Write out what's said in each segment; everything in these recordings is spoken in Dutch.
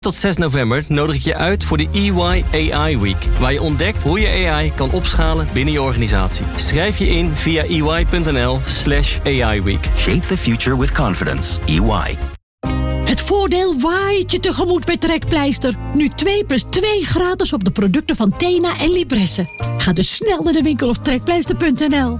Tot 6 november nodig ik je uit voor de EY AI Week, waar je ontdekt hoe je AI kan opschalen binnen je organisatie. Schrijf je in via ey.nl/AI Week. Shape the future with confidence. EY. Het voordeel waait je tegemoet bij Trekpleister. Nu 2+2 gratis op de producten van Tena en Libresse. Ga dus snel naar de winkel of trekpleister.nl.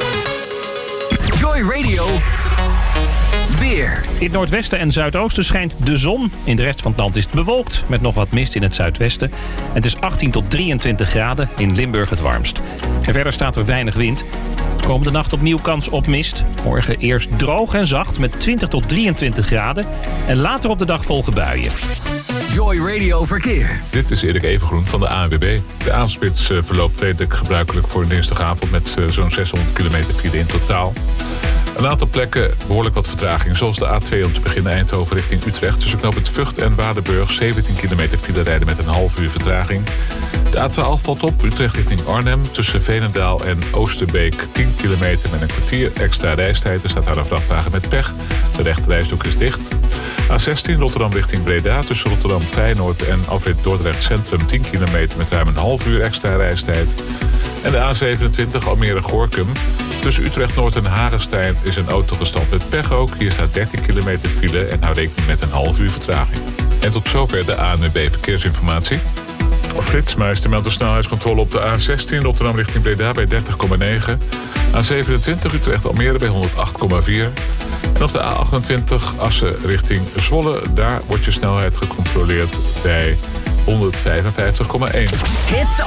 Joy Radio. Weer. In het noordwesten en zuidoosten schijnt de zon. In de rest van het land is het bewolkt, met nog wat mist in het zuidwesten. Het is 18 tot 23 graden, in Limburg het warmst. En verder staat er weinig wind. Komende nacht opnieuw kans op mist. Morgen eerst droog en zacht met 20 tot 23 graden. En later op de dag volgen buien. Joy Radio Verkeer. Dit is Erik Evengroen van de ANWB. De avondspits verloopt redelijk gebruikelijk voor een dinsdagavond met zo'n 600 kilometer file in totaal. Een aantal plekken behoorlijk wat vertraging. Zoals de A2 om te beginnen Eindhoven richting Utrecht. Tussen knooppunt Vught en Waardenburg 17 kilometer file rijden met een half uur vertraging. De A12 valt op Utrecht richting Arnhem. Tussen Veenendaal en Oosterbeek 10 kilometer met een kwartier extra reistijd. Er staat daar een vrachtwagen met pech. De rechterrijstrook is dicht. A16 Rotterdam richting Breda. Tussen Rotterdam Feyenoord en afrit Dordrecht Centrum 10 kilometer met ruim een half uur extra reistijd. En de A27 Almere-Gorkum. Tussen Utrecht Noord en Hagestein is een auto gestopt met pech ook. Hier staat 13 kilometer file en hou rekening met een half uur vertraging. En tot zover de ANWB Verkeersinformatie. Flitsmeister meldt de snelheidscontrole op de A16 Rotterdam richting Breda bij 30,9. A27 Utrecht Almere bij 108,4. En op de A28 Assen richting Zwolle, daar wordt je snelheid gecontroleerd bij 155,1. Hits